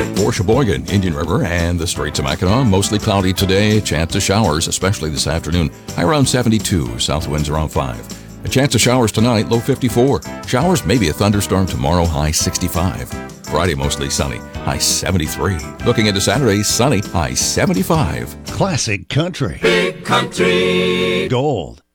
For Sheboygan, Indian River, and the Straits of Mackinac, mostly cloudy today. Chance of showers, especially this afternoon. High around 72. South winds around 5. A chance of showers tonight, low 54. Showers, maybe a thunderstorm tomorrow, high 65. Friday, mostly sunny, high 73. Looking into Saturday, sunny, high 75. Classic country. Big Country Gold.